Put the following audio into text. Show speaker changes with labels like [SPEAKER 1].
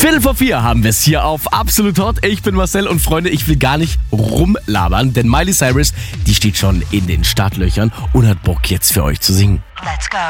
[SPEAKER 1] 4 haben wir es hier auf Absolut Hot. Ich bin Marcel und Freunde, ich will gar nicht rumlabern, denn Miley Cyrus, die steht schon in den Startlöchern und hat Bock jetzt für euch zu singen.
[SPEAKER 2] Let's go.